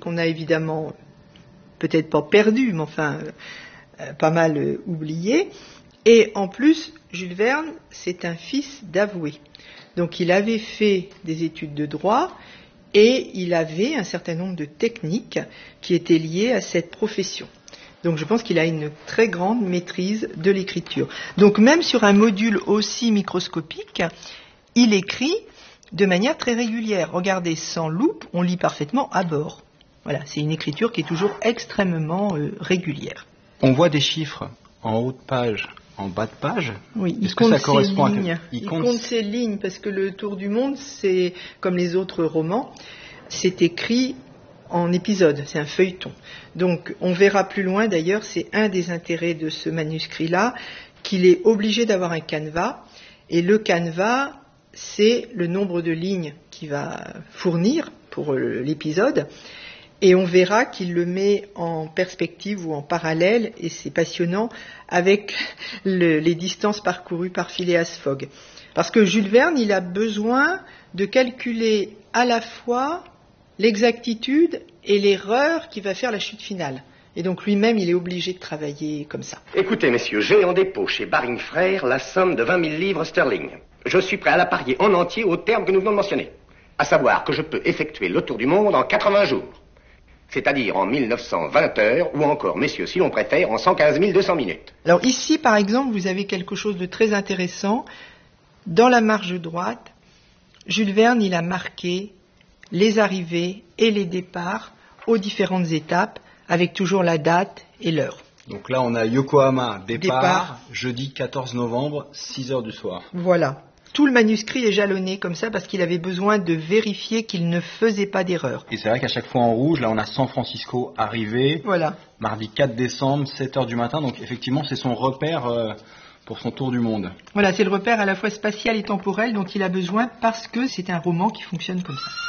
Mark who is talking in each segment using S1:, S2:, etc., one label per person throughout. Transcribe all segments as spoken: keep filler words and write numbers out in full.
S1: qu'on a évidemment peut-être pas perdu, mais enfin euh, pas mal euh, oublié. Et en plus, Jules Verne, c'est un fils d'avoué. Donc il avait fait des études de droit et il avait un certain nombre de techniques qui étaient liées à cette profession. Donc je pense qu'il a une très grande maîtrise de l'écriture. Donc même sur un module aussi microscopique, il écrit de manière très régulière. Regardez, sans loupe, on lit parfaitement à bord. Voilà, c'est une écriture qui est toujours extrêmement euh, régulière.
S2: On voit des chiffres en haut de page, en bas de page.
S1: Oui, il
S2: Est-ce
S1: compte
S2: que ça
S1: ses
S2: correspond
S1: lignes.
S2: à...
S1: Il, il compte... compte ses lignes parce que le Tour du Monde, c'est comme les autres romans, c'est écrit en épisodes, c'est un feuilleton. Donc on verra plus loin d'ailleurs, c'est un des intérêts de ce manuscrit-là, qu'il est obligé d'avoir un canevas, et le canevas, c'est le nombre de lignes qu'il va fournir pour l'épisode, et on verra qu'il le met en perspective ou en parallèle, et c'est passionnant, avec le, les distances parcourues par Phileas Fogg. Parce que Jules Verne, il a besoin de calculer à la fois l'exactitude et l'erreur qui va faire la chute finale. Et donc lui-même, il est obligé de travailler comme ça.
S3: Écoutez, messieurs, j'ai en dépôt chez Baring Frères la somme de vingt mille livres sterling. Je suis prêt à la parier en entier au terme que nous venons de mentionner. À savoir que je peux effectuer le tour du monde en quatre-vingts jours. C'est-à-dire en mille neuf cent vingt heures, ou encore, messieurs, si l'on préfère, en cent quinze mille deux cents minutes.
S1: Alors ici, par exemple, vous avez quelque chose de très intéressant. Dans la marge droite, Jules Verne, il a marqué les arrivées et les départs aux différentes étapes, avec toujours la date et l'heure.
S2: Donc là, on a Yokohama, départ,
S1: départ,
S2: jeudi quatorze novembre, six heures du soir.
S1: Voilà. Tout le manuscrit est jalonné comme ça parce qu'il avait besoin de vérifier qu'il ne faisait pas d'erreur.
S2: Et c'est vrai qu'à chaque fois en rouge, là on a San Francisco arrivé,
S1: voilà.
S2: Mardi quatre décembre, sept heures du matin. Donc effectivement, c'est son repère euh, pour son tour du monde.
S1: Voilà, c'est le repère à la fois spatial et temporel dont il a besoin parce que c'est un roman qui fonctionne comme ça.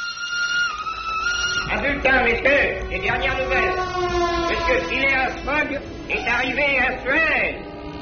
S4: Un bulletin, messieurs, les dernières nouvelles. Monsieur Phileas Fogg est arrivé à Suez.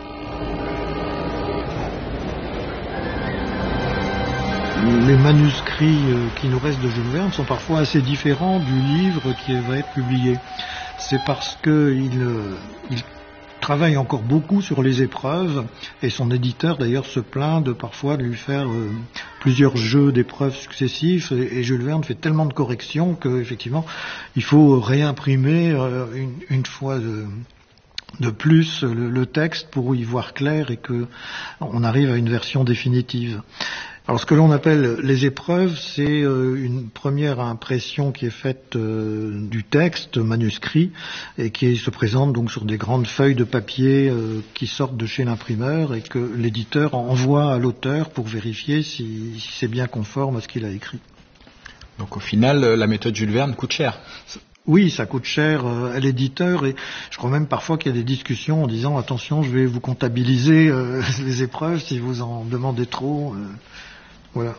S5: Les manuscrits qui nous restent de Jules Verne sont parfois assez différents du livre qui va être publié. C'est parce qu'il il travaille encore beaucoup sur les épreuves et son éditeur d'ailleurs se plaint de parfois de lui faire euh, plusieurs jeux d'épreuves successifs et, et Jules Verne fait tellement de corrections qu'effectivement il faut réimprimer euh, une, une fois de, de plus le, le texte pour y voir clair et que on arrive à une version définitive. Alors ce que l'on appelle les épreuves, c'est euh, une première impression qui est faite euh, du texte manuscrit et qui se présente donc sur des grandes feuilles de papier euh, qui sortent de chez l'imprimeur et que l'éditeur envoie à l'auteur pour vérifier si, si c'est bien conforme à ce qu'il a écrit.
S2: Donc au final, la méthode Jules Verne coûte cher.
S5: Oui, ça coûte cher euh, à l'éditeur et je crois même parfois qu'il y a des discussions en disant attention, je vais vous comptabiliser euh, les épreuves si vous en demandez trop. Euh, voilà.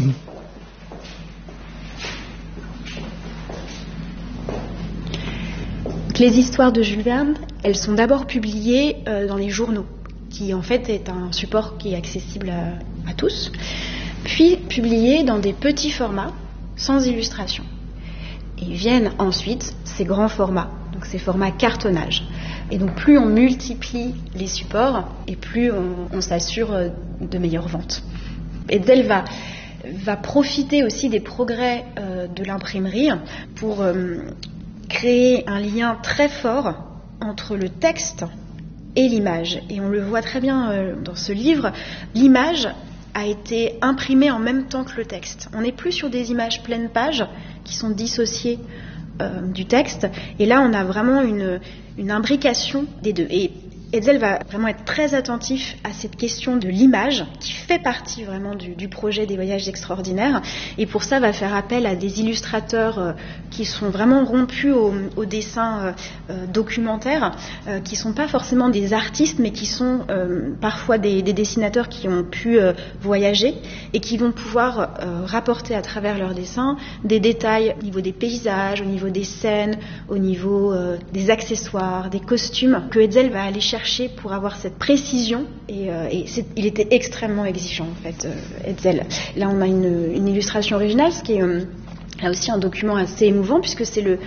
S6: Les histoires de Jules Verne, elles sont d'abord publiées euh, dans les journaux, qui en fait est un support qui est accessible à, à tous, puis publiées dans des petits formats, sans illustration. Et viennent ensuite ces grands formats, donc ces formats cartonnage. Et donc plus on multiplie les supports, et plus on, on s'assure de meilleures ventes. Hetzel va, va profiter aussi des progrès euh, de l'imprimerie pour euh, créer un lien très fort entre le texte et l'image. Et on le voit très bien euh, dans ce livre, l'image a été imprimée en même temps que le texte. On n'est plus sur des images pleines pages qui sont dissociées euh, du texte. Et là, on a vraiment une, une imbrication des deux. Et Hetzel va vraiment être très attentif à cette question de l'image qui fait partie vraiment du, du projet des voyages extraordinaires et pour ça va faire appel à des illustrateurs euh, qui sont vraiment rompus au, au dessin euh, euh, documentaire, euh, qui sont pas forcément des artistes mais qui sont euh, parfois des, des dessinateurs qui ont pu euh, voyager et qui vont pouvoir euh, rapporter à travers leurs dessins des détails au niveau des paysages, au niveau des scènes, au niveau euh, des accessoires, des costumes que Hetzel va aller chercher pour avoir cette précision et, euh, et c'est, il était extrêmement exigeant en fait euh, Hetzel. Là on a une, une illustration originale, ce qui est euh, là aussi un document assez émouvant puisque c'est le,